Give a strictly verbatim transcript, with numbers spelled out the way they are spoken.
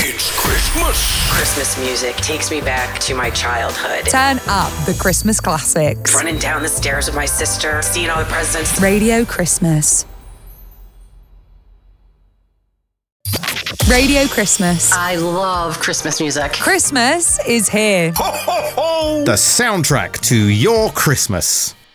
It's Christmas. Christmas music takes me back to my childhood. Turn up the Christmas classics. Running down the stairs with my sister, seeing all the presents. Radio Christmas. Radio Christmas. I love Christmas music. Christmas is here. Ho, ho, ho! The soundtrack to your Christmas.